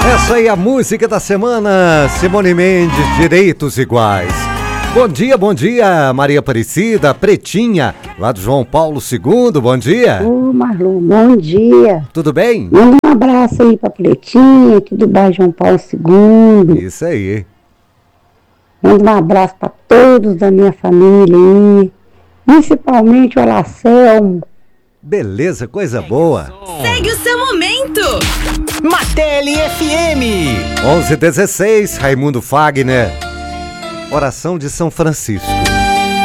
Essa aí é a música da semana, Simone Mendes, Direitos Iguais. Bom dia, Maria Aparecida, Pretinha, lá do João Paulo II, bom dia. Ô, Marlon, bom dia. Tudo bem? Manda um abraço aí pra Pretinha, aqui do bairro João Paulo II. Isso aí. Manda um abraço pra todos da minha família aí, principalmente o Alacelmo. Beleza, coisa boa. Segue o seu momento. Martelli FM 11:16, Raimundo Fagner. Oração de São Francisco.